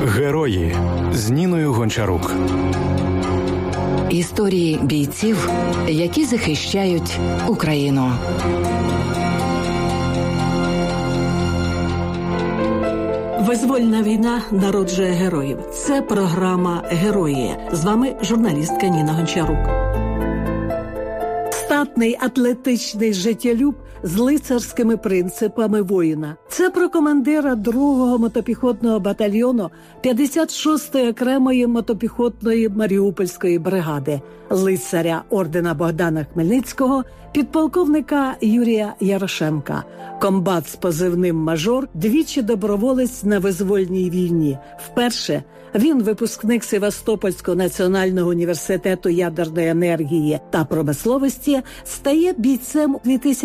Герої з Ніною Гончарук. Історії бійців, які захищають Україну. Визвольна війна народжує героїв. Це програма «Герої». З вами журналістка Ніна Гончарук. Статний, атлетичний життєлюб з лицарськими принципами воїна. Це про командира 2-го мотопіхотного батальйону 56-ї окремої мотопіхотної Маріупольської бригади, лицаря ордена Богдана Хмельницького, підполковника Юрія Ярошенка, комбат з позивним «Мажор», двічі доброволець на визвольній війні. Вперше він, випускник Севастопольського національного університету ядерної енергії та промисловості, стає бійцем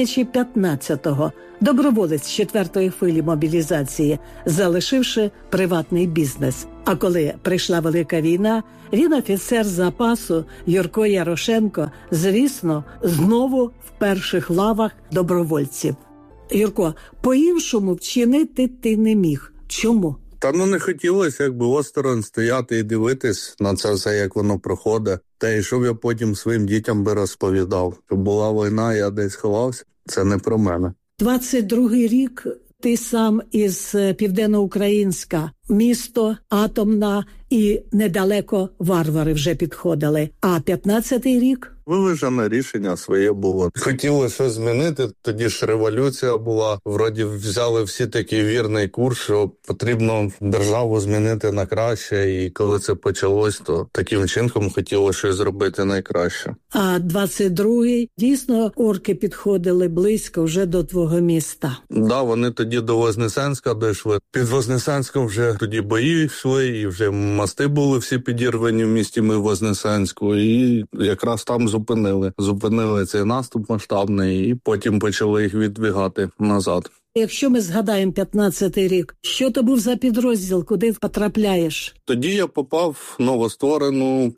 2015-го, доброволець 4-ї хвилі мобілізації, залишивши приватний бізнес. А коли прийшла Велика війна, він, офіцер запасу Юрко Ярошенко, звісно, знову в перших лавах добровольців. Юрко, по-іншому вчинити ти не міг. Чому? Не хотілося осторонь стояти і дивитись на це все, як воно проходить. Та й щоб я потім своїм дітям би розповідав, що була війна, я десь ховався. Це не про мене. 22-й рік ти сам із Південноукраїнська, місто, атомна і недалеко варвари вже підходили. А 15-й рік? Виважене рішення своє було. Хотіли щось змінити, тоді ж революція була. Вроді взяли всі такий вірний курс, що потрібно державу змінити на краще. І коли це почалось, то таким чином хотіло щось зробити найкраще. А 22-й, дійсно, орки підходили близько вже до твого міста? Да, вони тоді до Вознесенська дійшли. Під Вознесенськом вже тоді бої йшли, і вже мости були всі підірвані в місті Вознесенську, і якраз там зупинили цей наступ масштабний, і потім почали їх відбігати назад. Якщо ми згадаємо 15-й рік, що то був за підрозділ, куди потрапляєш? Тоді я попав в новостворену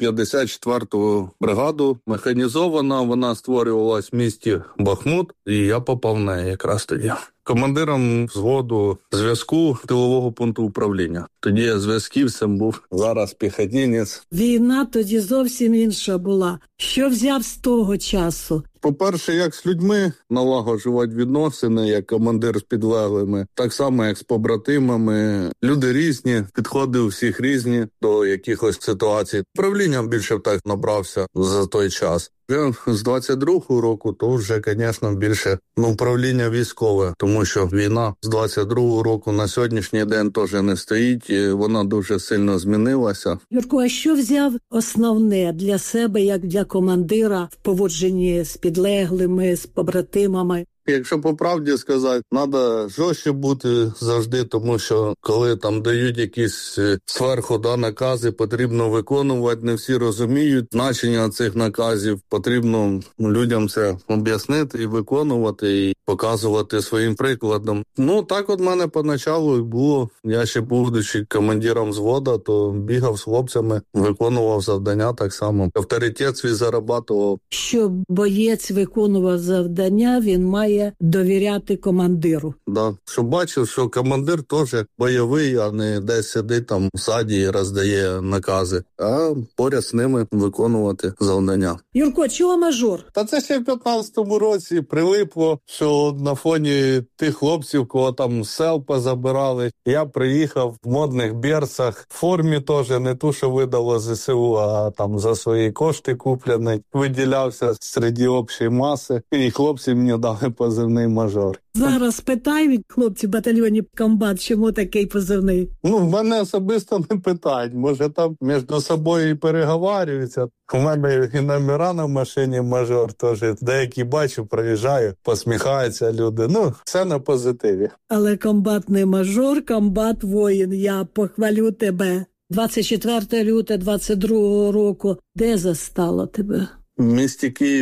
54-ту бригаду. Механізована, вона створювалась в місті Бахмут, і я попав в неї якраз тоді. Командиром взводу зв'язку тилового пункту управління. Тоді я зв'язківцем був, зараз піхотінець. Війна тоді зовсім інша була. Що взяв з того часу? По-перше, як з людьми налагоджувати відносини, як командир з підлеглими, так само, як з побратимами. Люди різні, підходи у всіх різні до якихось ситуацій. Управлінням більше так набрався за той час. Вже з 22-го року, то вже, звісно, більше управління військове, тому що війна з 22-го року на сьогоднішній день теж не стоїть, і вона дуже сильно змінилася. Юрко, а що взяв основне для себе, як для командира в поводженні з підлеглими, з побратимами? Якщо по правді сказати, треба жорстче бути завжди, тому що коли там дають якісь зверху накази, потрібно виконувати, не всі розуміють значення цих наказів, потрібно людям це об'яснити і виконувати, і показувати своїм прикладом. Так от в мене поначалу і було. Я ще будучи командиром взводу, то бігав з хлопцями, виконував завдання так само. Авторитет свій зарабатував. Щоб боєць виконував завдання, він має довіряти командиру. Да, щоб бачив, що командир теж бойовий, а не десь сидить там в саді і роздає накази, а поряд з ними виконувати завдання. Юрко, чого мажор? Та це ще в 15-му році прилипло, що на фоні тих хлопців, кого там з сел позабирали, я приїхав в модних берцах, в формі теж, не ту, що видало ЗСУ, а там за свої кошти куплений, виділявся серед общої маси, і хлопці мені дали позивний «Мажор». Зараз питають хлопці в батальйоні комбат, чому такий позивний? В мене особисто не питають. Може там між собою і переговарюються. У мене і номера на машині «Мажор» теж. Деякі бачу, проїжджаю, посміхаються люди. Все на позитиві. Але комбат не мажор, комбат воїн. Я похвалю тебе. 24 лютого 22 року. Де застало тебе? В місті Києві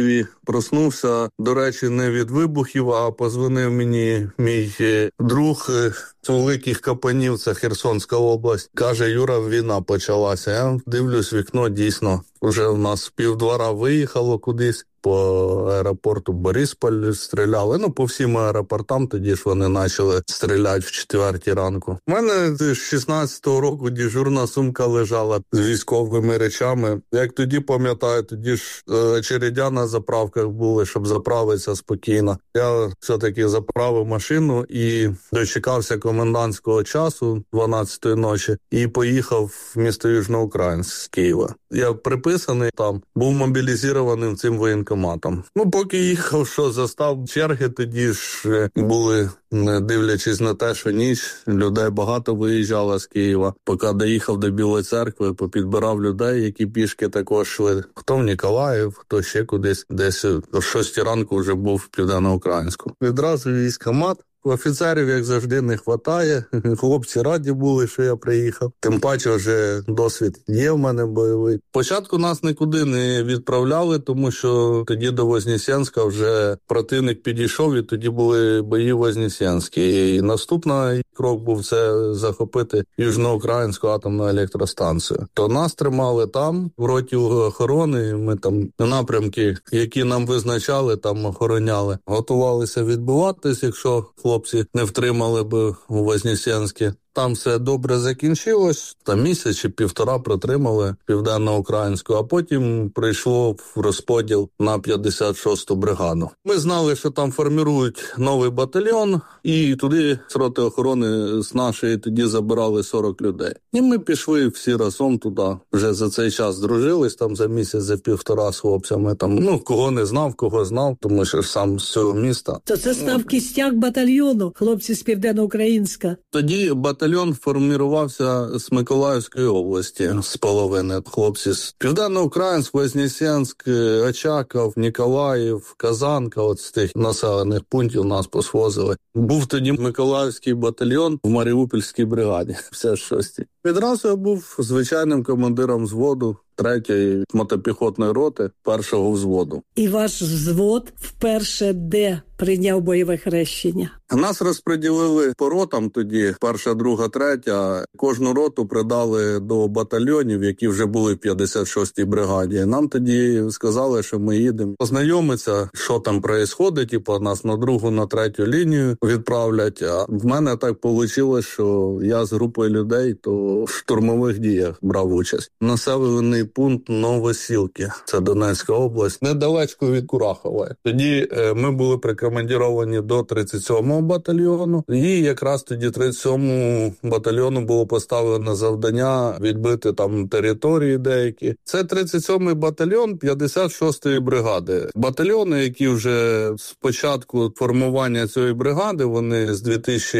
проснувся, до речі, не від вибухів, а позвонив мені мій друг з Великих Капанів, це Херсонська область. Каже, Юра, війна почалася. Я дивлюсь вікно, дійсно, вже в нас півдвора виїхало кудись. По аеропорту Борисполь стріляли. По всім аеропортам тоді ж вони почали стріляти в 4 ранку. У мене з 16-го року дежурна сумка лежала з військовими речами. Як тоді пам'ятаю, тоді ж очередя на заправках були, щоб заправитися спокійно. Я все-таки заправив машину і дочекався комендантського часу 12-ї ночі і поїхав в місто Южноукраїнськ з Києва. Я приписаний там, був мобілізованим цим воєнкоматом. Поки їхав, що застав черги, тоді ж були, дивлячись на те, що ніч, людей багато виїжджало з Києва. Поки доїхав до Білої церкви, попідбирав людей, які пішки також йшли. Хто в Ніколаїв, хто ще кудись. Десь о 6 ранку вже був в Південноукраїнську. Відразу військкомат. Офіцерів, як завжди, не вистачає. Хлопці раді були, що я приїхав. Тим паче вже досвід є в мене бойовий. Спочатку нас нікуди не відправляли, тому що тоді до Вознесенська вже противник підійшов, і тоді були бої в Вознесенській. І наступний крок був це захопити Южноукраїнську атомну електростанцію. То нас тримали там, в роті охорони, ми там напрямки, які нам визначали, там охороняли. Готувалися відбуватись, якщо хлопці не втримали б у Вознесенську. Там все добре закінчилось, там місяць чи півтора протримали Південноукраїнську, а потім прийшло в розподіл на 56-ту бригаду. Ми знали, що там формують новий батальйон, і туди з роти охорони з нашої тоді забирали 40 людей. І ми пішли всі разом туди. Вже за цей час здружились, там за місяць, за півтора з хлопцями. Там, кого не знав, кого знав, тому що сам з цього міста. То це став кістяк батальйону, хлопці з Південноукраїнська. Тоді батальйон формувався з Миколаївської області, з половини. Хлопці з Південноукраїнськ, Вознесенськ, Очаков, Ніколаїв, Казанка, от з тих населених пунктів нас посвозили. Був тоді Миколаївський батальйон в Маріупольській бригаді, 56-й. Відразу я був звичайним командиром взводу 3-ї мотопіхотної роти 1-го взводу. І ваш взвод вперше де прийняв бойове хрещення? Нас розподілили по ротам тоді, 1-ша, 2-га, 3-я. Кожну роту придали до батальйонів, які вже були в 56-й бригаді. Нам тоді сказали, що ми їдемо познайомитися, що там відбувається, нас на 2-гу, на 3-ю лінію відправлять. А в мене так вийшло, що я з групою людей то в штурмових діях брав участь. Населений пункт Новосілки, це Донецька область, недалечко від Курахова. Тоді ми були прикомандіровані до 37-го батальйону, і якраз тоді 37-му батальйону було поставлено завдання відбити там території деякі. Це 37-й батальйон 56-ї бригади. Батальйони, які вже з початку формування цієї бригади, вони з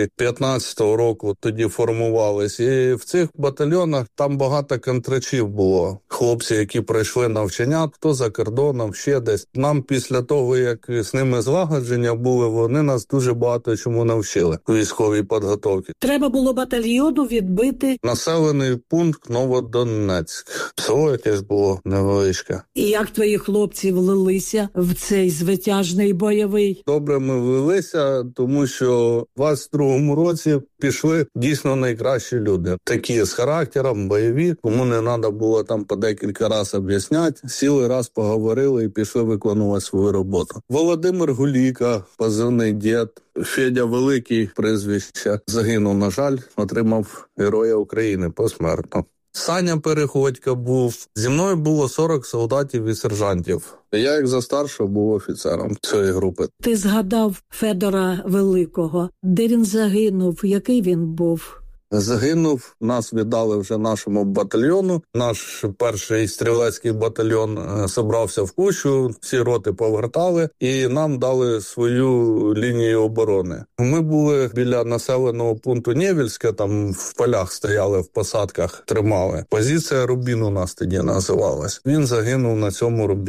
2015 року тоді формувались. І в цих батальйонах там багато контрачів було. Хлопці, які пройшли навчання, хто за кордоном, ще десь. Нам після того, як з ними злагодження були, вони нас дуже багато чому навчили у військовій підготовці. Треба було батальйону відбити населений пункт Новодонецьк. Село якесь було невеличке. І як твої хлопці влилися в цей звитяжний бойовий? Добре ми влилися, тому що в 22-му році пішли дійсно найкращі люди. Такі з характером, бойові, кому не треба було там по декілька разів об'ясняти. Сіли раз, поговорили і пішли виконувати свою роботу. Володимир Гуліка, позивний Дід, Федя Великий, прізвище, загинув, на жаль, отримав Героя України посмертно. Саня Переходько був. Зі мною було 40 солдатів і сержантів. Я, як за старшого, був офіцером цієї групи. Ти згадав Федора Великого. Де він загинув? Який він був? Загинув, нас віддали вже нашому батальйону. Наш перший стрілецький батальйон зібрався в кучу, всі роти повертали і нам дали свою лінію оборони. Ми були біля населеного пункту Невельське, там в полях стояли, в посадках тримали. Позиція Рубін у нас тоді називалась. Він загинув на цьому Рубіні.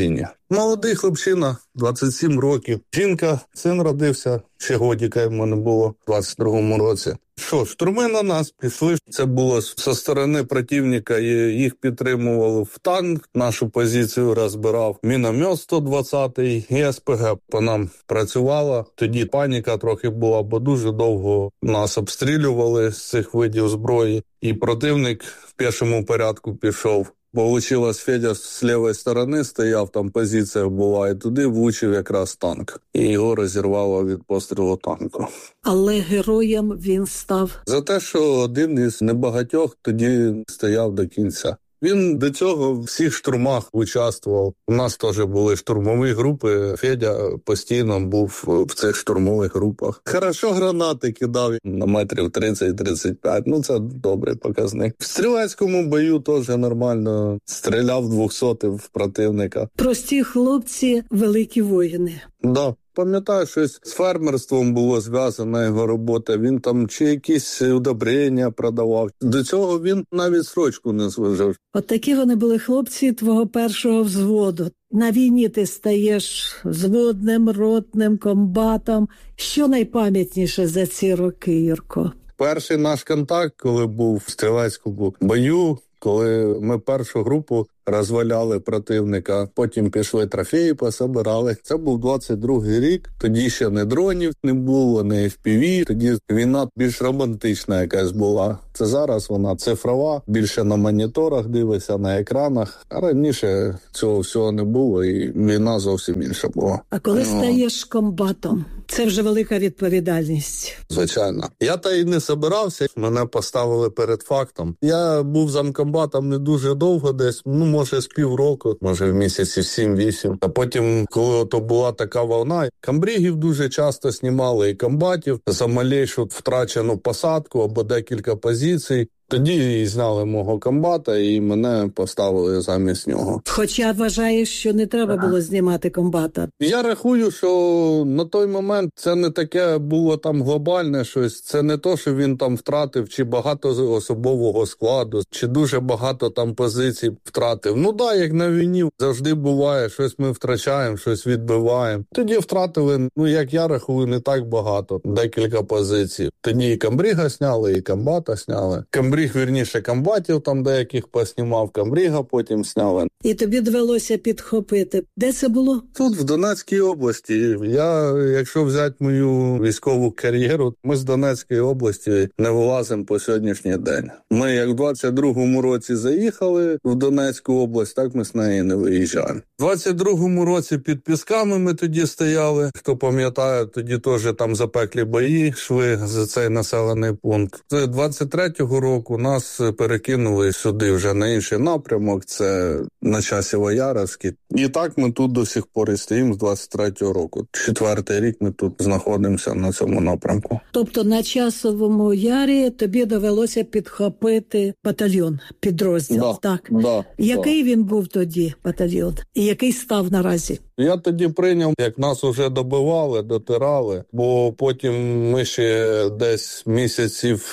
Молодий хлопчина, 27 років. Жінка, син родився, ще годіка йому не було в 22-му році. Що, штурми на нас пішли. Це було зі сторони противника, їх підтримували в танк, нашу позицію розбирав міномет 120-й і СПГ по нам працювала. Тоді паніка трохи була, бо дуже довго нас обстрілювали з цих видів зброї. І противник в пішому порядку пішов. Получилось, Федя з лівої сторони стояв, там позиція була, і туди влучив якраз танк. І його розірвало від пострілу танку. Але героєм він став За те, що один із небагатьох тоді стояв до кінця. Він до цього в всіх штурмах участвував. У нас теж були штурмові групи. Федя постійно був в цих штурмових групах. Хорошо гранати кидав на метрів 30-35. Ну, це добрий показник. В стрілецькому бою теж нормально. Стріляв 200 в противника. прості хлопці, великі воїни. Да. Пам'ятаю, щось з фермерством було зв'язана його робота. Він там чи якісь удобрення продавав. До цього він навіть строчку не зважав. От такі вони були хлопці твого першого взводу. На війні ти стаєш взводним, ротним, комбатом. Що найпам'ятніше за ці роки, Юрко? Перший наш контакт, коли був в стрілецькому бою, коли ми першу групу розваляли противника, потім пішли трофеї, пособирали. Це був 22-й рік, тоді ще не дронів не було, не FPV, тоді війна більш романтична якась була. Це зараз вона цифрова, більше на моніторах дивиться, на екранах. А раніше цього всього не було і війна зовсім інша була. А коли стаєш комбатом, це вже велика відповідальність. Звичайно. Я та й не собирався, мене поставили перед фактом. Я був замкомбатом не дуже довго десь, може з півроку, може в місяці 7-8. А потім, коли то була така волна, камбрігів дуже часто знімали і комбатів за малейшу втрачену посадку або декілька позицій. Тоді і зняли мого комбата, і мене поставили замість нього. Хоча вважаєш, що не треба було знімати комбата. Я рахую, що на той момент це не таке було там глобальне щось. Це не то, що він там втратив чи багато особового складу, чи дуже багато там позицій втратив. Ну да, як на війні завжди буває, щось ми втрачаємо, щось відбиваємо. Тоді втратили, як я рахую, не так багато, декілька позицій. Тоді і камбріга сняли, і комбата сняли. Вірніше, комбатів там деяких поснімав, камбріга потім сняли. І тобі довелося підхопити. Де це було? Тут, в Донецькій області. Якщо взяти мою військову кар'єру, ми з Донецької області не вилазимо по сьогоднішній день. Ми як в 22-му році заїхали в Донецьку область, так ми з неї не виїжджаємо. В 22-му році під Пісками ми тоді стояли. Хто пам'ятає, тоді теж там запеклі бої йшли за цей населений пункт. З 23-го року нас перекинули сюди вже на інший напрямок, це на Часово-Яровський. І так ми тут до сих пор і стоїмо з 23-го року. 4-й рік ми тут знаходимося на цьому напрямку. Тобто на Часовому Ярі тобі довелося підхопити батальйон, підрозділ, так? Да, який він був тоді, батальйон? І який став наразі? Я тоді прийняв, як нас уже добивали, дотирали, бо потім ми ще десь місяців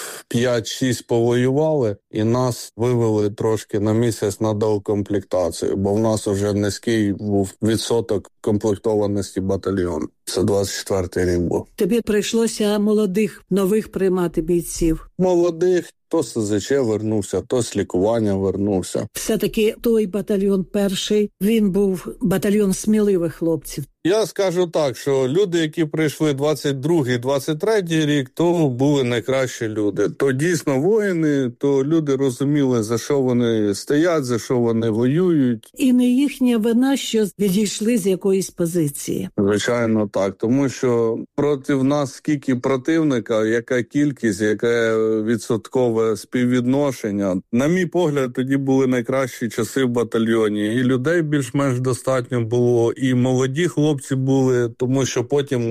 5-6 повоювали, і нас вивели трошки на місяць на доукомплектацію, бо в нас уже низький був відсоток комплектованості батальйону. Це 24-й рік був. Тобі прийшлося молодих, нових приймати бійців? Молодих, то з СЗЧ вернувся, то з лікування вернувся. Все-таки той батальйон перший, він був батальйон сміливих хлопців. Я скажу так, що люди, які прийшли 22-й, 23-й рік, то були найкращі люди. То дійсно воїни, то люди розуміли, за що вони стоять, за що вони воюють. І не їхня вина, що відійшли з якоїсь позиції. Звичайно так, тому що проти нас скільки противника, яка кількість, яке відсоткове співвідношення. На мій погляд, тоді були найкращі часи в батальйоні. І людей більш-менш достатньо було, і молоді хлопці хлопці були, тому що потім,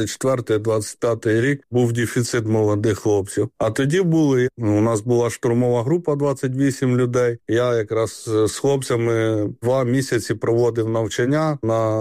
24-25 рік, був дефіцит молодих хлопців. А тоді у нас була штурмова група 28 людей. Я якраз з хлопцями 2 місяці проводив навчання,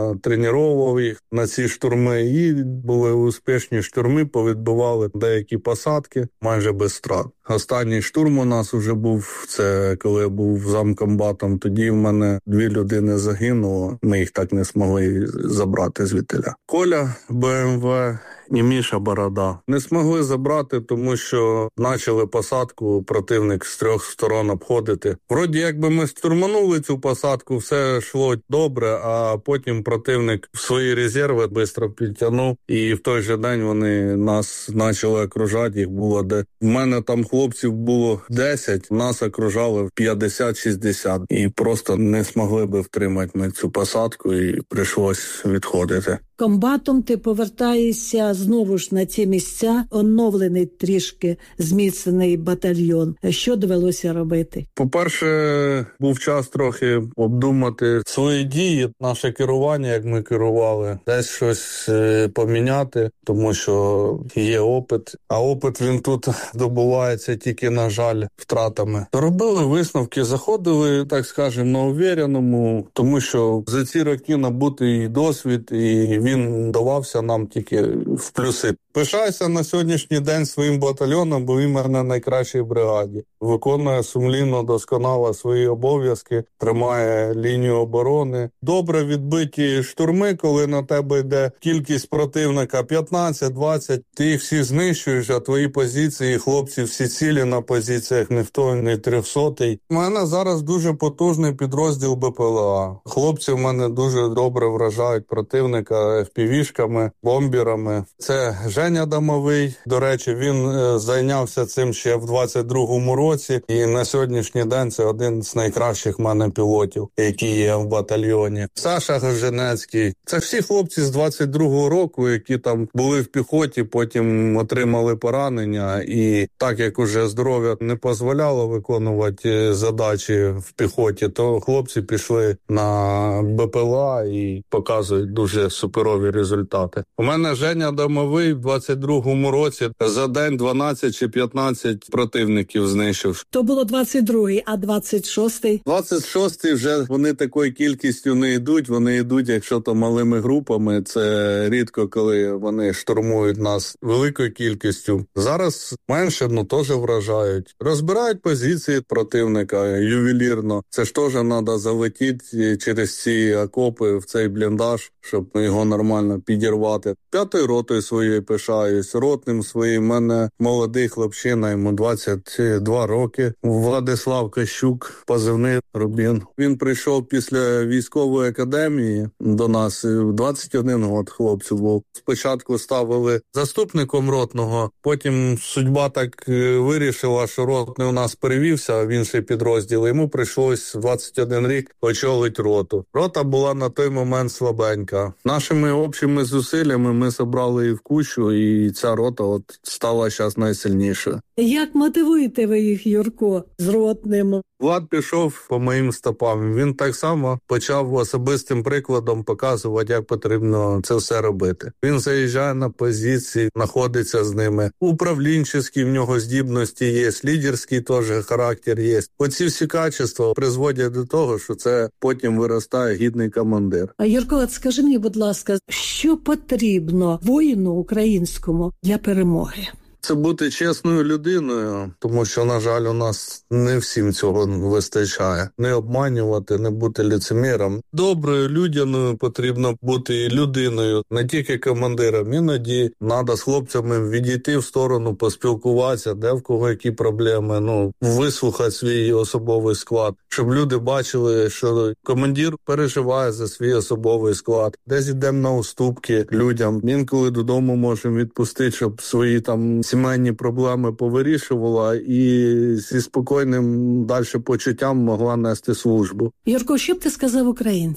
тренував їх на ці штурми, і були успішні штурми, повідбивали деякі посадки майже без втрат. Останній штурм у нас вже був, це коли я був замкомбатом, тоді в мене 2 людини загинуло, ми їх так не змогли забрати звідтиля. Коля, БМВ і Міша Борода. Не змогли забрати, тому що почали посадку, противник з 3 сторон обходити. Вроді якби ми штурманули цю посадку, все йшло добре, а потім противник в свої резерви швидко підтягнув, і в той же день вони нас почали окружати, їх було де. В мене там хлопців було 10, нас окружали 50-60, і просто не змогли би втримати ми цю посадку, і прийшлось відходити. Комбатом ти повертаєшся знову ж на ці місця, оновлений трішки, зміцнений батальйон. Що довелося робити? По-перше, був час трохи обдумати свої дії, наше керування, як ми керували, десь щось поміняти, тому що є опит, а опит він тут добувається тільки, на жаль, втратами. Робили висновки, заходили, так скажемо, на увіреному, тому що за ці роки набутий досвід, і він давався нам тільки в плюси. Пишаюся на сьогоднішній день своїм батальйоном, бо він в мене найкращій бригаді. Виконує сумлінно, досконало свої обов'язки, тримає лінію оборони. Добре відбиті штурми, коли на тебе йде кількість противника 15-20, ти їх всі знищуєш, а твої позиції, хлопці всі цілі на позиціях, ніхто не 300-й. У мене зараз дуже потужний підрозділ БПЛА. Хлопці в мене дуже добре вражають противника FPV-шками, бомберами. Це Женя Домовий, до речі, він зайнявся цим ще в 22-му році, і на сьогоднішній день це один з найкращих в мене пілотів, які є в батальйоні. Саша Гоженецький. Це всі хлопці з 22-го року, які там були в піхоті, потім отримали поранення, і так як уже здоров'я не дозволяло виконувати задачі в піхоті, то хлопці пішли на БПЛА і показують дуже суперові результати. У мене Женя Домовий в 22-му році за день 12 чи 15 противників знищив. То було 22-й, а 26-й? 26-й вже вони такою кількістю не йдуть, вони йдуть, якщо то малими групами, це рідко, коли вони штурмують нас великою кількістю. Зараз менше, теж вражають. Розбирають позиції противника ювелірно. Це ж теж треба залетіти через ці окопи в цей бліндаж, щоб його нормально підірвати. 5-ю ротою своєю пишаюсь, ротним своїм. У мене молодий хлопчина, йому 22 роки. Владислав Кащук, позивний Рубін. Він прийшов після військової академії до нас. 21 год хлопцю був. Спочатку ставили заступником ротного, потім судьба так вирішила, що ротний у нас перевівся в інший підрозділ. Йому прийшлось 21 рік очолити роту. Рота була на той момент слабенька. Нашими общими зусиллями ми зібрали її в кучу, і ця рота стала зараз найсильнішою. Як мотивуєте ви їх, Юрко, з ротним? Влад пішов по моїм стопам. Він так само почав особистим прикладом показувати, як потрібно це все робити. Він заїжджає на позиції, знаходиться з ними. Управлінчі в нього здібності є, лідерський теж характер є. Оці всі качества призводять до того, що це потім виростає гідний командир. А Юрко, от скажи мені, будь ласка, що потрібно воїну українському для перемоги? Це бути чесною людиною, тому що, на жаль, у нас не всім цього вистачає. Не обманювати, не бути лицеміром. Доброю, людяною потрібно бути і людиною, не тільки командиром. Іноді треба з хлопцями відійти в сторону, поспілкуватися, де в кого які проблеми, вислухати свій особовий склад, щоб люди бачили, що командир переживає за свій особовий склад. Десь йдемо на уступки людям. Інколи додому можемо відпустити, щоб свої там сімейні проблеми повирішувала і зі спокійним далі почуттям могла нести службу. Юрко, що б ти сказав українцям?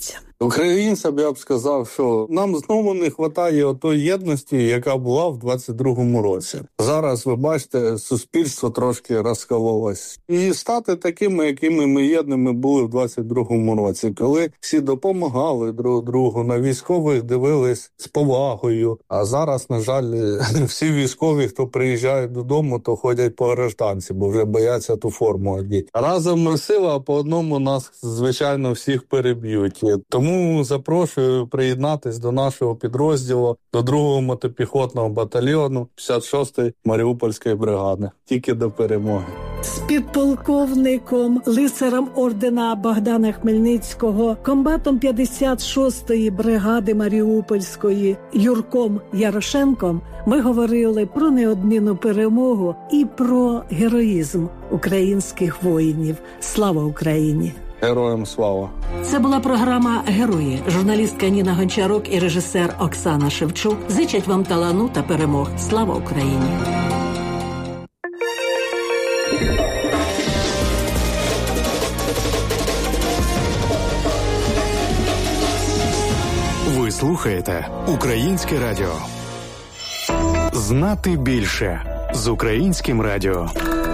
Українцям я б сказав, що нам знову не вистачає отої єдності, яка була в 22-му році. Зараз, ви бачите, суспільство трошки розкололось. І стати такими, якими ми єдними були в 22-му році, коли всі допомагали друг другу, на військових дивились з повагою. А зараз, на жаль, всі військові, хто приїжджає додому, то ходять по гражданці, бо вже бояться ту форму одіти. Разом ми сила, а по одному нас, звичайно, всіх переб'ють. Тому запрошую приєднатись до нашого підрозділу, до 2-го мотопіхотного батальйону 56-ї Маріупольської бригади. Тільки до перемоги. З підполковником, лицарем ордена Богдана Хмельницького, комбатом 56-ї бригади Маріупольської Юрком Ярошенком ми говорили про неодмінну перемогу і про героїзм українських воїнів. Слава Україні! Героям слава! Це була програма «Герої». Журналістка Ніна Гончарук і режисер Оксана Шевчук зичать вам талану та перемог. Слава Україні! Ви слухаєте Українське радіо. Знати більше з Українським радіо.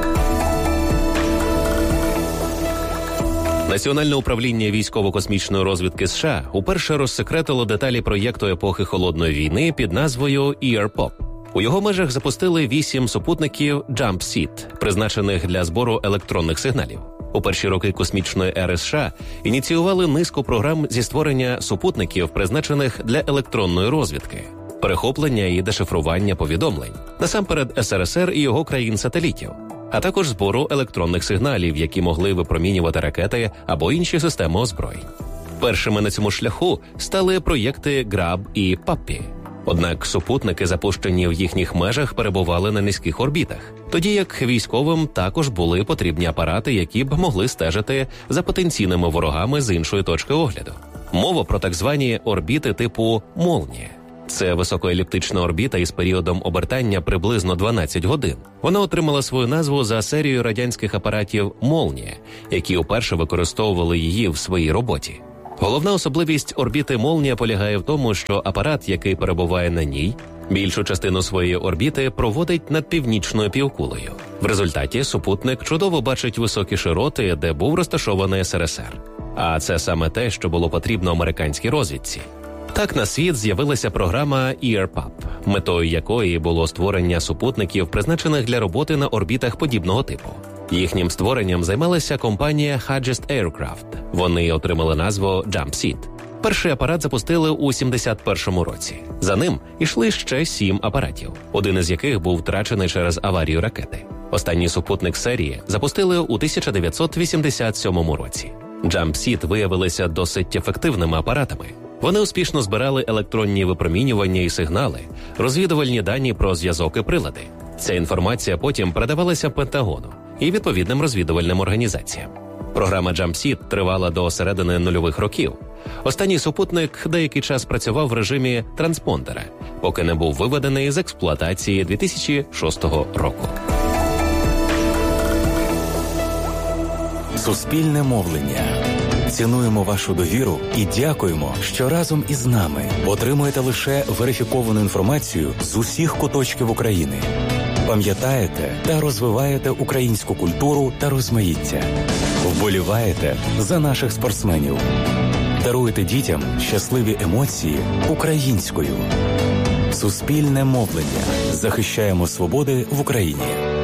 Національне управління військово-космічної розвідки США уперше розсекретило деталі проєкту епохи Холодної війни під назвою EarPop. У його межах запустили 8 супутників JumpSeed, призначених для збору електронних сигналів. У перші роки космічної ери США ініціювали низку програм зі створення супутників, призначених для електронної розвідки, перехоплення і дешифрування повідомлень, насамперед СРСР і його країн-сателітів, а також збору електронних сигналів, які могли випромінювати ракети або інші системи озброєнь. Першими на цьому шляху стали проєкти Grab і Puppy. Однак супутники, запущені в їхніх межах, перебували на низьких орбітах, тоді як військовим також були потрібні апарати, які б могли стежити за потенційними ворогами з іншої точки огляду. Мова про так звані орбіти типу «Молнія». Це високоеліптична орбіта із періодом обертання приблизно 12 годин. Вона отримала свою назву за серією радянських апаратів «Молнія», які уперше використовували її в своїй роботі. Головна особливість орбіти «Молнія» полягає в тому, що апарат, який перебуває на ній, більшу частину своєї орбіти проводить над північною півкулею. В результаті супутник чудово бачить високі широти, де був розташований СРСР. А це саме те, що було потрібно американській розвідці. Так на світ з'явилася програма EarPop, метою якої було створення супутників, призначених для роботи на орбітах подібного типу. Їхнім створенням займалася компанія Hugest Aircraft. Вони отримали назву JumpSeed. Перший апарат запустили у 71-му році. За ним ішли ще 7 апаратів, один із яких був втрачений через аварію ракети. Останній супутник серії запустили у 1987 році. JumpSeed виявилися досить ефективними апаратами. Вони успішно збирали електронні випромінювання і сигнали, розвідувальні дані про зв'язок і прилади. Ця інформація потім передавалася Пентагону і відповідним розвідувальним організаціям. Програма JumpSeed тривала до середини нульових років. Останній супутник деякий час працював в режимі транспондера, поки не був виведений з експлуатації 2006 року. Суспільне мовлення. Цінуємо вашу довіру і дякуємо, що разом із нами отримуєте лише верифіковану інформацію з усіх куточків України. Пам'ятаєте та розвиваєте українську культуру та розмаїття. Вболіваєте за наших спортсменів. Даруєте дітям щасливі емоції українською. Суспільне мовлення. Захищаємо свободи в Україні.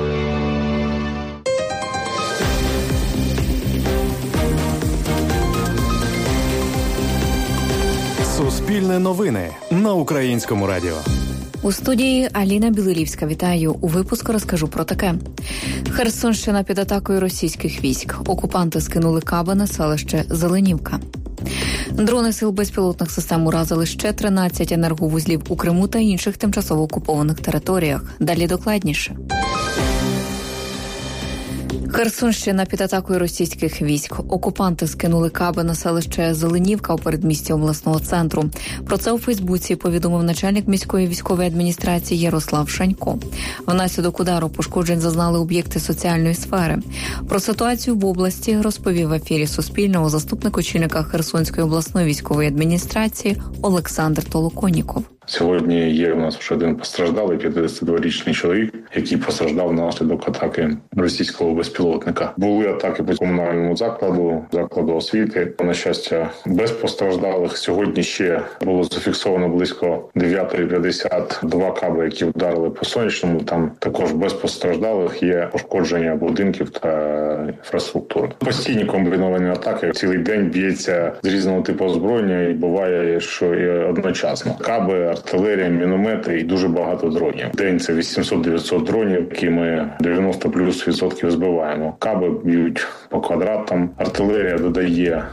Суспільне новини на Українському радіо. У студії Аліна Білилівська. Вітаю. У випуску розкажу про таке. Херсонщина під атакою російських військ. Окупанти скинули каби на селище Зеленівка. Дрони сил безпілотних систем уразили ще 13 енерговузлів у Криму та інших тимчасово окупованих територіях. Далі докладніше. Херсонщина під атакою російських військ. Окупанти скинули каби на селище Зеленівка у передмісті обласного центру. Про це у Фейсбуці повідомив начальник міської військової адміністрації Ярослав Шанько. Внаслідок удару пошкоджень зазнали об'єкти соціальної сфери. Про ситуацію в області розповів в ефірі Суспільного заступник очільника Херсонської обласної військової адміністрації Олександр Толоконніков. Сьогодні є у нас вже один постраждалий 52-річний чоловік, який постраждав внаслідок атаки російського безпілотника. Були атаки по комунальному закладу освіти. На щастя, без постраждалих. Сьогодні ще було зафіксовано близько 9:50 каби, які вдарили по Сонячному. Там також без постраждалих є пошкодження будинків та інфраструктури. Постійні комбіновані атаки. Цілий день б'ється з різного типу озброєння і буває, що і одночасно. Каби, артилерія, міномети і дуже багато дронів. В день це 800-900 дронів, які ми 90% збиваємо. Каби б'ють по квадратам, артилерія додає.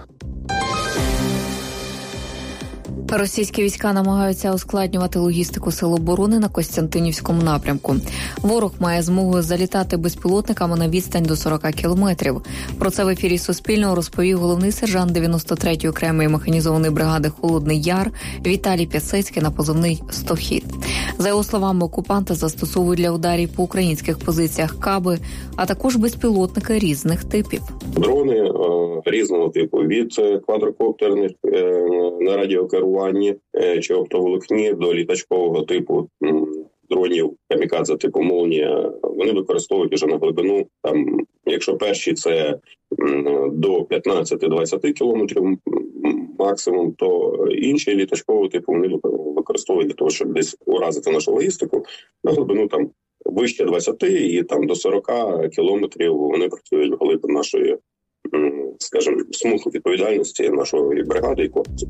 Російські війська намагаються ускладнювати логістику сил оборони на Костянтинівському напрямку. Ворог має змогу залітати безпілотниками на відстань до 40 кілометрів. Про це в ефірі Суспільного розповів головний сержант 93-ї окремої механізованої бригади «Холодний Яр» Віталій Пясецький на позивний «Стохід». За його словами, окупанти застосовують для ударів по українських позиціях каби, а також безпілотники різних типів. Дрони різного типу, від квадрокоптерних на радіокеруванні чи оптоволокні до літачкового типу дронів камікадзе типу «Молнія». Вони використовують вже на глибину. Там, якщо перші це до 15-20 кілометрів максимум, то інші літачкового типу вони використовують для того, щоб десь уразити нашу логістику на глибину там вище 20 і там до 40 кілометрів вони працюють вглиб нашої, скажімо, смуги відповідальності нашої бригади і корпусу.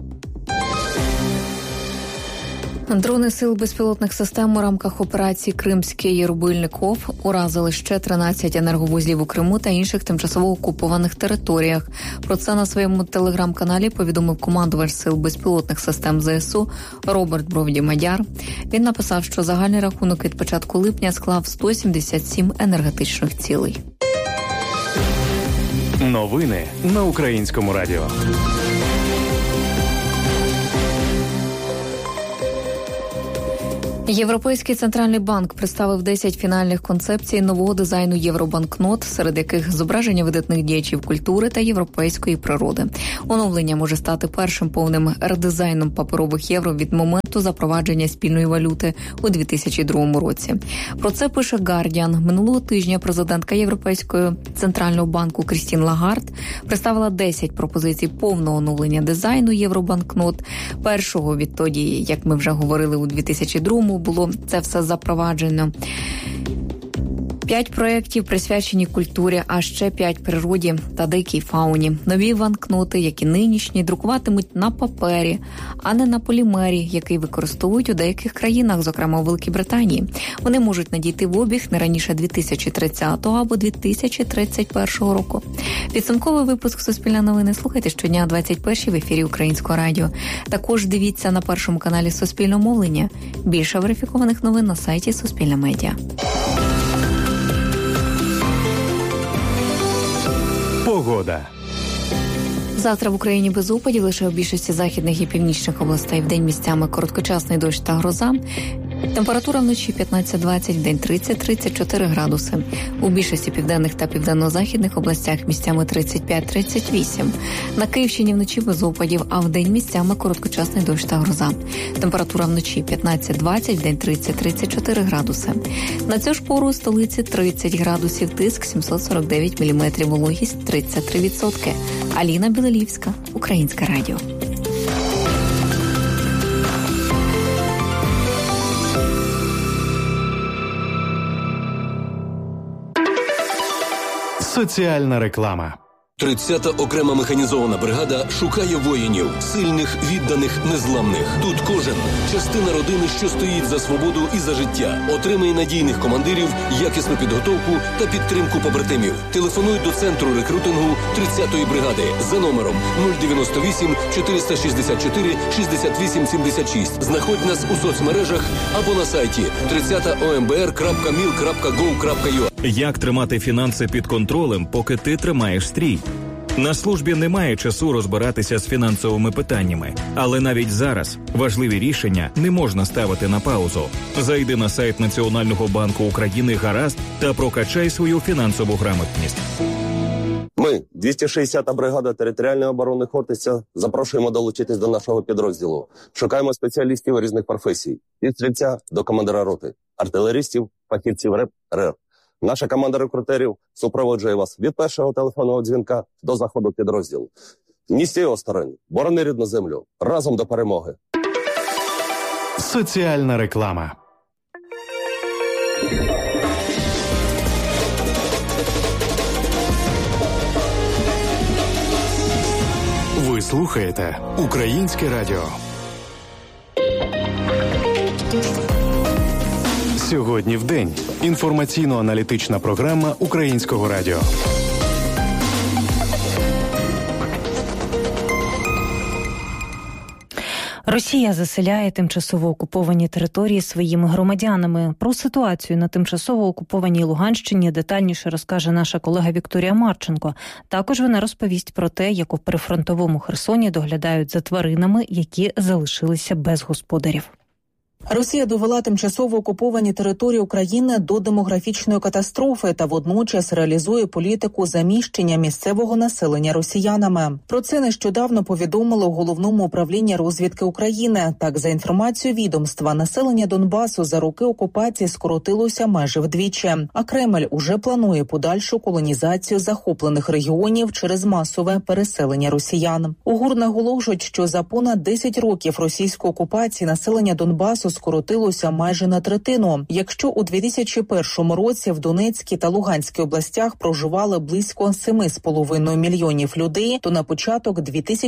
Дрони сил безпілотних систем у рамках операції «Кримський рубильник ОФ» уразили ще 13 енерговузлів у Криму та інших тимчасово окупованих територіях. Про це на своєму телеграм-каналі повідомив командувач сил безпілотних систем ЗСУ Роберт Бровді-Мадяр. Він написав, що загальний рахунок від початку липня склав 177 енергетичних цілей. Новини на Українському радіо. Європейський центральний банк представив 10 фінальних концепцій нового дизайну євробанкнот, серед яких зображення видатних діячів культури та європейської природи. Оновлення може стати першим повним редизайном паперових євро від моменту запровадження спільної валюти у 2002 році. Про це пише Guardian. Минулого тижня президентка Європейського центрального банку Крістін Лагард представила 10 пропозицій повного оновлення дизайну євробанкнот. Першого відтоді, як ми вже говорили, у 2002-му було це все запроваджено. 5 проєктів присвячені культурі, а ще 5 природі та дикій фауні. Нові банкноти, як і нинішні, друкуватимуть на папері, а не на полімері, який використовують у деяких країнах, зокрема у Великій Британії. Вони можуть надійти в обіг не раніше 2030 або 2031 року. Підсумковий випуск «Суспільне новини» слухайте щодня о 21-й в ефірі Українського радіо. Також дивіться на першому каналі Суспільного мовлення. Більше верифікованих новин на сайті Суспільне медіа. Погода. Завтра в Україні без опадів, лише у більшості західних і північних областей вдень місцями короткочасний дощ та гроза. Температура вночі 15-20, вдень 30-34 градуси. У більшості південних та південно-західних областях місцями 35-38. На Київщині вночі без опадів, а вдень місцями короткочасний дощ та гроза. Температура вночі 15-20, вдень 30-34 градуси. На цю ж пору у столиці 30 градусів, тиск 749 міліметрів, вологість 33%. Аліна Білолівська, Українське радіо. Соціальна реклама. 30-та окрема механізована бригада шукає воїнів, сильних, відданих, незламних. Тут кожен – частина родини, що стоїть за свободу і за життя. Отримає надійних командирів, якісну підготовку та підтримку побратимів. Телефонуй до центру рекрутингу 30-ї бригади за номером 098 464 68 76. Знаходь нас у соцмережах або на сайті 30ombr.mil.gov.ua. Як тримати фінанси під контролем, поки ти тримаєш стрій? На службі немає часу розбиратися з фінансовими питаннями, але навіть зараз важливі рішення не можна ставити на паузу. Зайди на сайт Національного банку України «Гаразд» та прокачай свою фінансову грамотність. Ми, 260-та бригада територіальної оборони Хортиця, запрошуємо долучитись до нашого підрозділу. Шукаємо спеціалістів різних професій. Від стрільця до командира роти, артилерістів, фахівців РЕП, РЕР. Наша команда рекрутерів супроводжує вас від першого телефонного дзвінка до заходу підрозділу. Ні з цієї сторони. Борони рідну землю. Разом до перемоги. Соціальна реклама. Ви слухаєте Українське радіо. Сьогодні в день. Інформаційно-аналітична програма Українського радіо. Росія заселяє тимчасово окуповані території своїми громадянами. Про ситуацію на тимчасово окупованій Луганщині детальніше розкаже наша колега Вікторія Марченко. Також вона розповість про те, як у прифронтовому Херсоні доглядають за тваринами, які залишилися без господарів. Росія довела тимчасово окуповані території України до демографічної катастрофи та водночас реалізує політику заміщення місцевого населення росіянами. Про це нещодавно повідомили у Головному управлінні розвідки України. Так, за інформацією відомства, населення Донбасу за роки окупації скоротилося майже вдвічі. А Кремль уже планує подальшу колонізацію захоплених регіонів через масове переселення росіян. У ГУР наголошують, що за понад 10 років російської окупації населення Донбасу скоротилося майже на третину. Якщо у 2001 році в Донецькій та Луганській областях проживали близько 7,5 мільйонів людей, то на початок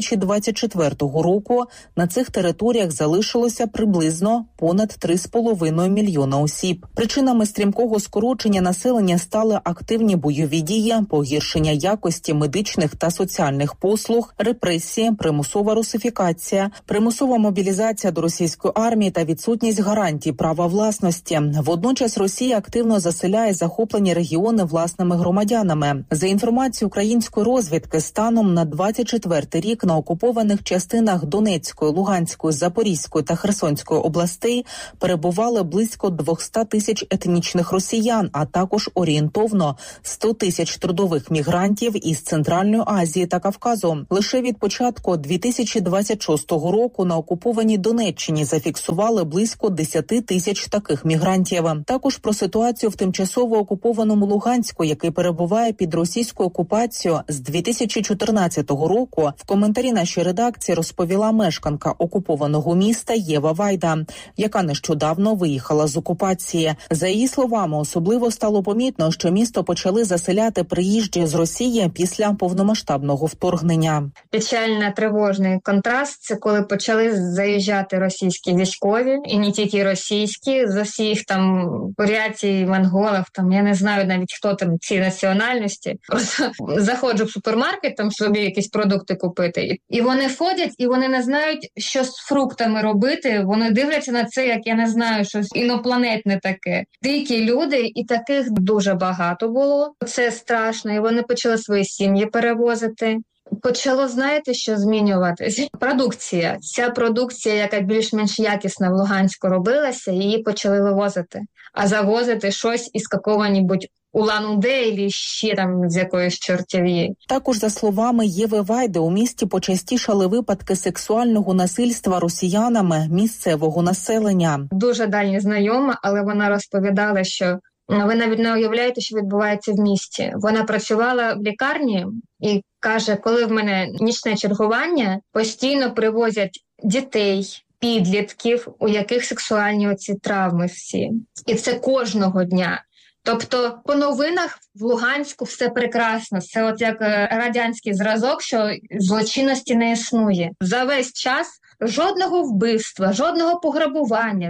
2024 року на цих територіях залишилося приблизно понад 3,5 мільйона осіб. Причинами стрімкого скорочення населення стали активні бойові дії, погіршення якості медичних та соціальних послуг, репресії, примусова русифікація, примусова мобілізація до російської армії та відсутність гарантій права власності. Водночас Росія активно заселяє захоплені регіони власними громадянами. За інформацією української розвідки, станом на 24-й рік на окупованих частинах Донецької, Луганської, Запорізької та Херсонської областей перебували близько 200 тисяч етнічних росіян, а також орієнтовно 100 тисяч трудових мігрантів із Центральної Азії та Кавказу. Лише від початку 2026 року на окупованій Донеччині зафіксували близько 10 тисяч таких мігрантів. Також про ситуацію в тимчасово окупованому Луганську, який перебуває під російською окупацією з 2014 року, в коментарі нашій редакції розповіла мешканка окупованого міста Єва Вайда, яка нещодавно виїхала з окупації. За її словами, особливо стало помітно, що місто почали заселяти приїжджі з Росії після повномасштабного вторгнення. Печально-тривожний контраст – це коли почали заїжджати російські військові, і не тільки російські, з усіх там бурятів, монголів, там я не знаю навіть хто там ці національності. Просто заходжу в супермаркет, там собі якісь продукти купити, і вони ходять, і вони не знають, що з фруктами робити. Вони дивляться на це, як я не знаю, щось інопланетне таке. Дикі люди, і таких дуже багато було. Це страшно, і вони почали свої сім'ї перевозити. Почало, знаєте, що змінюватись? Продукція. Ця продукція, яка більш-менш якісно в Луганську робилася, її почали вивозити. А завозити щось із какого-нибудь Улан-Удэ і ще там з якоїсь чортів'ї. Також, за словами Єви Вайди, у місті почастішали випадки сексуального насильства росіянами місцевого населення. Дуже дальні знайома, але вона розповідала, що ви навіть не уявляєте, що відбувається в місті. Вона працювала в лікарні і каже, коли в мене нічне чергування, постійно привозять дітей, підлітків, у яких сексуальні оці травми всі. І це кожного дня. Тобто по новинах в Луганську все прекрасно. Це от як радянський зразок, що злочинності не існує. За весь час жодного вбивства, жодного пограбування.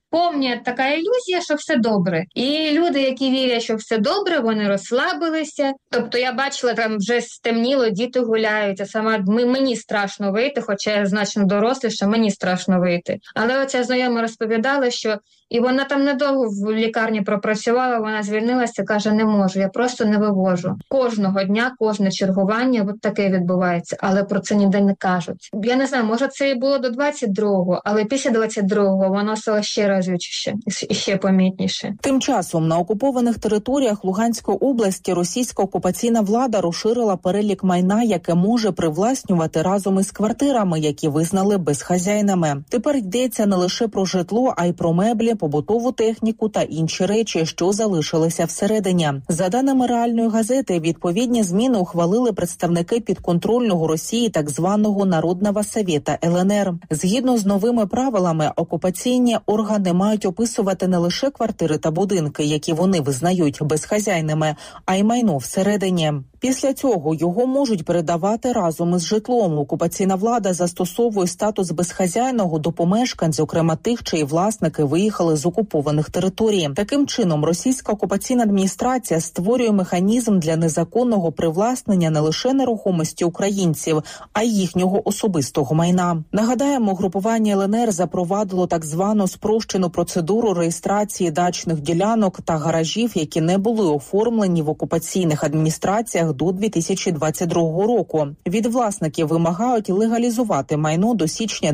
повна така ілюзія, що все добре. І люди, які вірять, що все добре, вони розслабилися. Тобто я бачила, там вже стемніло, діти гуляють, а сама мені страшно вийти, хоча я значно доросліша, мені страшно вийти. Але оця знайома розповідала, що і вона там недовго в лікарні пропрацювала, вона звільнилася, каже, не можу, я просто не вивожу. Кожного дня, кожне чергування, от таке відбувається, але про це ніде не кажуть. Я не знаю, може це і було до 22-го, але після 22-го воно стало ще разючіше і ще помітніше. Тим часом на окупованих територіях Луганської області російська окупаційна влада розширила перелік майна, яке може привласнювати разом із квартирами, які визнали безхазяйними. Тепер йдеться не лише про житло, а й про меблі, побутову техніку та інші речі, що залишилися всередині. За даними реальної газети, відповідні зміни ухвалили представники підконтрольного Росії так званого Народного Совєта ЛНР. Згідно з новими правилами, окупаційні органи мають описувати не лише квартири та будинки, які вони визнають безхазяйними, а й майно всередині. Після цього його можуть передавати разом із житлом. Окупаційна влада застосовує статус безхазяйного до помешкань, зокрема тих, чиї власники виїхали з окупованих територій. Таким чином, російська окупаційна адміністрація створює механізм для незаконного привласнення не лише нерухомості українців, а й їхнього особистого майна. Нагадаємо, групування ЛНР запровадило так звану спрощену процедуру реєстрації дачних ділянок та гаражів, які не були оформлені в окупаційних адміністраціях до 2022 року. Від власників вимагають легалізувати майно до січня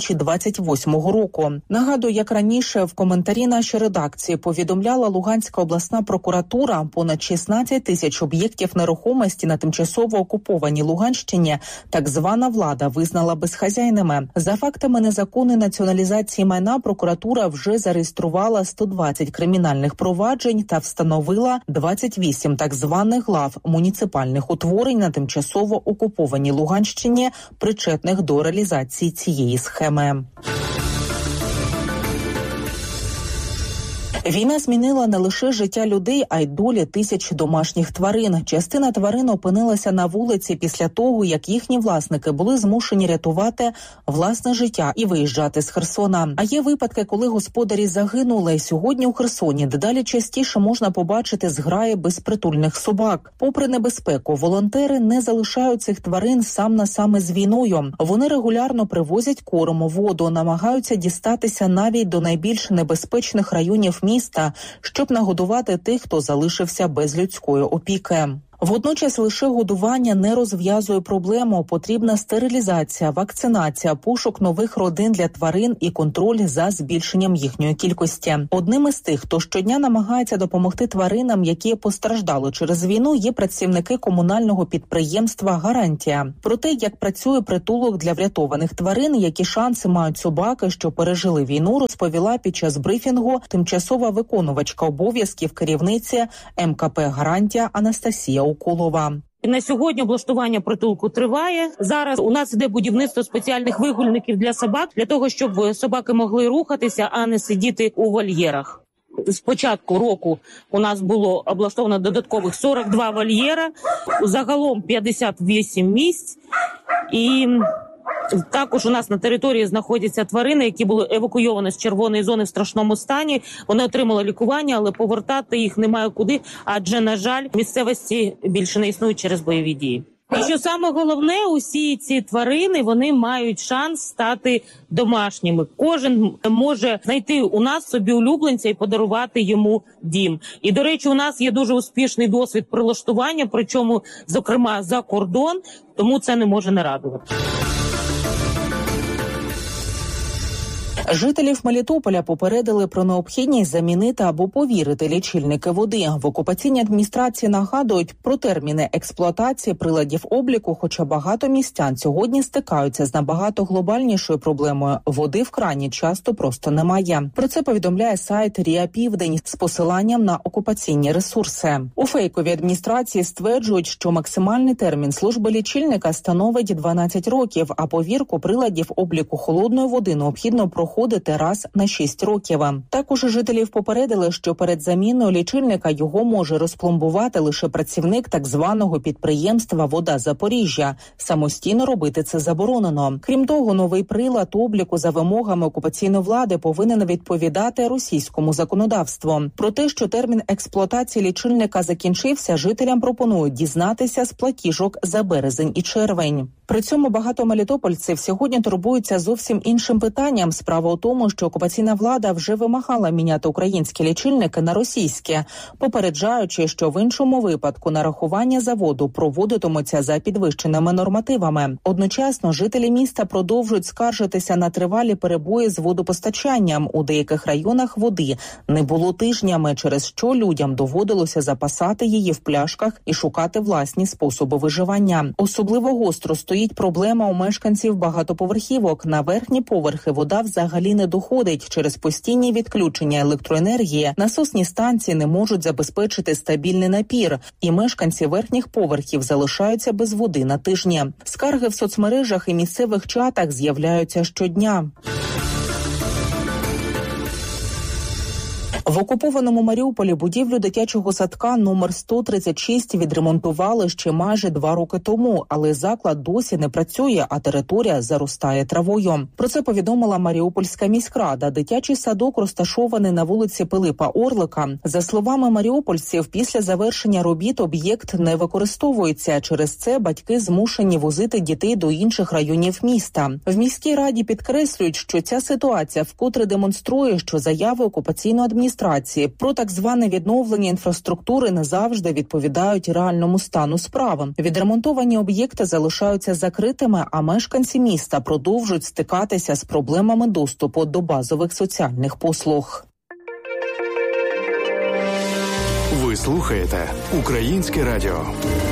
2028 року. Нагадую, як раніше в коментарі нашої редакції повідомляла Луганська обласна прокуратура, понад 16 тисяч об'єктів нерухомості на тимчасово окупованій Луганщині так звана влада визнала безхазяйними. За фактами незаконної націоналізації майна прокуратура вже зареєструвала 120 кримінальних проваджень та встановила 28 так званих глав муніципальних утворень на тимчасово окупованій Луганщині, причетних до реалізації цієї схеми. Війна змінила не лише життя людей, а й долі тисяч домашніх тварин. Частина тварин опинилася на вулиці після того, як їхні власники були змушені рятувати власне життя і виїжджати з Херсона. А є випадки, коли господарі загинули. І сьогодні у Херсоні дедалі частіше можна побачити зграї безпритульних собак. Попри небезпеку, волонтери не залишають цих тварин сам на сам із війною. Вони регулярно привозять корм, воду, намагаються дістатися навіть до найбільш небезпечних районів міста, щоб нагодувати тих, хто залишився без людської опіки. Водночас лише годування не розв'язує проблему. Потрібна стерилізація, вакцинація, пошук нових родин для тварин і контроль за збільшенням їхньої кількості. Одним із тих, хто щодня намагається допомогти тваринам, які постраждали через війну, є працівники комунального підприємства «Гарантія». Про те, як працює притулок для врятованих тварин, які шанси мають собаки, що пережили війну, розповіла під час брифінгу тимчасова виконувачка обов'язків керівниці МКП «Гарантія» Анастасія Уколова. На сьогодні облаштування притулку триває. Зараз у нас іде будівництво спеціальних вигульників для собак, для того, щоб собаки могли рухатися, а не сидіти у вольєрах. З початку року у нас було облаштовано додаткових 42 вольєра, загалом 58 місць. І також у нас на території знаходяться тварини, які були евакуйовані з червоної зони в страшному стані. Вони отримали лікування, але повертати їх немає куди, адже, на жаль, місцевості більше не існують через бойові дії. І що саме головне, усі ці тварини, вони мають шанс стати домашніми. Кожен може знайти у нас собі улюбленця і подарувати йому дім. І, до речі, у нас є дуже успішний досвід прилаштування, причому, зокрема, за кордон, тому це не може не радувати. Жителів Мелітополя попередили про необхідність замінити або повірити лічильники води. В окупаційній адміністрації нагадують про терміни експлуатації приладів обліку, хоча багато містян сьогодні стикаються з набагато глобальнішою проблемою. Води в крані часто просто немає. Про це повідомляє сайт РІА Південь з посиланням на окупаційні ресурси. У фейковій адміністрації стверджують, що максимальний термін служби лічильника становить 12 років, а повірку приладів обліку холодної води необхідно проходити проходити раз на 6 років. Також жителів попередили, що перед заміною лічильника його може розпломбувати лише працівник так званого підприємства «Вода Запоріжжя». Самостійно робити це заборонено. Крім того, новий прилад обліку за вимогами окупаційної влади повинен відповідати російському законодавству. Про те, що термін експлуатації лічильника закінчився, жителям пропонують дізнатися з платіжок за березень і червень. При цьому багато мелітопольців сьогодні турбуються зовсім іншим питанням. Справа у тому, що окупаційна влада вже вимагала міняти українські лічильники на російські, попереджаючи, що в іншому випадку нарахування за воду проводитимуться за підвищеними нормативами. Одночасно жителі міста продовжують скаржитися на тривалі перебої з водопостачанням. У деяких районах води не було тижнями, через що людям доводилося запасати її в пляшках і шукати власні способи виживання. Особливо гостро стоїть проблема у мешканців багатоповерхівок. На верхні поверхи вода взагалі не доходить. Через постійні відключення електроенергії насосні станції не можуть забезпечити стабільний напір, і мешканці верхніх поверхів залишаються без води на тижні. Скарги в соцмережах і місцевих чатах з'являються щодня. В окупованому Маріуполі будівлю дитячого садка номер 136 відремонтували ще майже 2 роки тому, але заклад досі не працює, а територія заростає травою. Про це повідомила Маріупольська міськрада. Дитячий садок розташований на вулиці Пилипа Орлика. За словами маріупольців, після завершення робіт об'єкт не використовується. Через це батьки змушені возити дітей до інших районів міста. В міській раді підкреслюють, що ця ситуація вкотре демонструє, що заяви окупаційної адміністрації про так зване відновлення інфраструктури не завжди відповідають реальному стану справи. Відремонтовані об'єкти залишаються закритими, а мешканці міста продовжують стикатися з проблемами доступу до базових соціальних послуг. Ви слухаєте Українське радіо.